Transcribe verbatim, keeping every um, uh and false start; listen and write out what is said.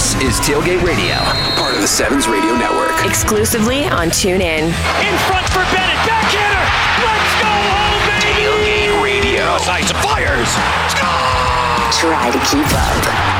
This is Tailgate Radio, part of the Sevens Radio Network. Exclusively on TuneIn. In front for Bennett. Backhander. Let's go home, baby. Tailgate Radio. Sights fires. Score! Try to keep up.